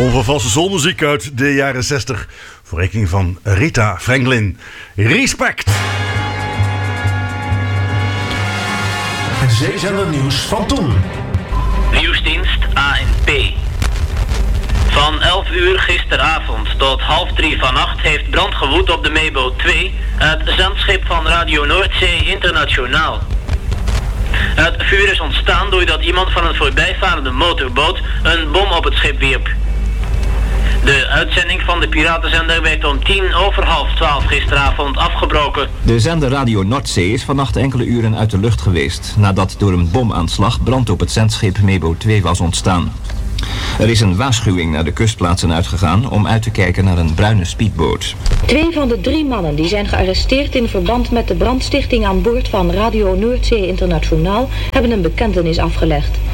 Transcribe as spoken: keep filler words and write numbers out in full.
Onvervalste soulmuziek uit de jaren zestig. Voor rekening van Rita Franklin. Respect! Het zeezender nieuws van toen. Nieuwsdienst A N P. Van elf uur gisteravond tot half drie vannacht heeft brand gewoed op de Mebo twee, het zendschip van Radio Noordzee Internationaal. Het vuur is ontstaan doordat iemand van een voorbijvarende motorboot een bom op het schip wierp. De uitzending van de piratenzender werd om tien over half twaalf gisteravond afgebroken. De zender Radio Noordzee is vannacht enkele uren uit de lucht geweest, nadat door een bomaanslag brand op het zendschip Mebo twee was ontstaan. Er is een waarschuwing naar de kustplaatsen uitgegaan om uit te kijken naar een bruine speedboot. Twee van de drie mannen die zijn gearresteerd in verband met de brandstichting aan boord van Radio Noordzee Internationaal hebben een bekentenis afgelegd.